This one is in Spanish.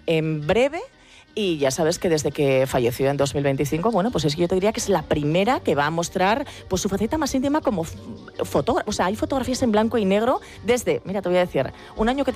en breve. Y ya sabes que desde que falleció en 2025, bueno, pues es que yo te diría que es la primera que va a mostrar pues su faceta más íntima como fotógrafo. O sea, hay fotografías en blanco y negro desde, mira, te voy a decir, un año que